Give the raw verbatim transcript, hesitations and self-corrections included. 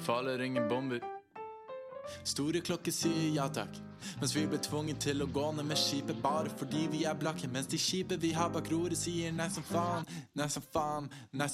faller ingen bomber. Store klokker sier ja takk, mens vi ble tvunget til å gå ned med skipet bare fordi vi er blakke. Mens de skipet vi har bak roret sier nei som faen, nei som faen, nei som